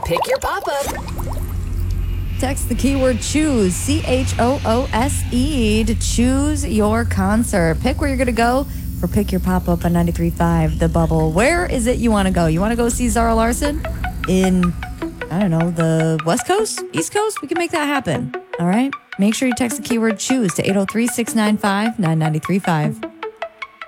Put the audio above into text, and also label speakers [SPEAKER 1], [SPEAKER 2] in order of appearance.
[SPEAKER 1] Pick your pop-up.
[SPEAKER 2] Text the keyword choose, CHOOSE, to choose your concert. Pick where you're going to go for Pick Your Pop-Up on 93.5 The Bubble. Where is it you want to go? You want to go see Zara Larsson in, I don't know, the West Coast? East Coast? We can make that happen. All right? Make sure you text the keyword choose to 803-695-9935.